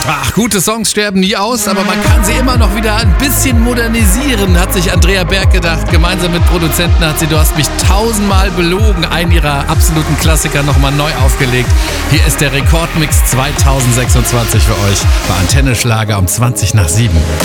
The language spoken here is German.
Ach, gute Songs sterben nie aus, aber man kann sie immer noch wieder ein bisschen modernisieren, hat sich Andrea Berg gedacht. Gemeinsam mit Produzenten hat sie Du hast mich 1000-mal belogen, einen ihrer absoluten Klassiker nochmal neu aufgelegt. Hier ist der Rekordmix 2026 für euch bei Antenne Schlager um 20 nach 7.